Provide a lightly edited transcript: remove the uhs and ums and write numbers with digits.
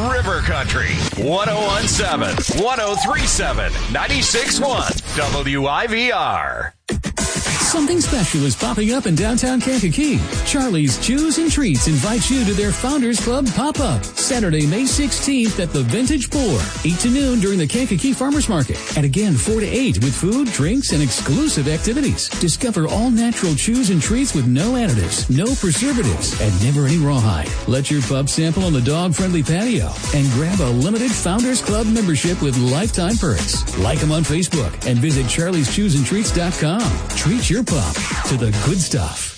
River Country. 1017, 1037, 96.1 WIVR. Something special is popping up in downtown Kankakee. Charlie's Chews and Treats invites you to their Founders Club pop-up Saturday, May 16th at the Vintage Pour, 8 to noon during the Kankakee Farmers Market, and again 4 to 8 with food, drinks, and exclusive activities. Discover all natural chews and treats with no additives, no preservatives, and never any rawhide. Let your pup sample on the dog-friendly patio and grab a limited Founders Club membership with lifetime perks. Like them on Facebook and visit charlieschewsandtreats.com. Treat your pup to the good stuff.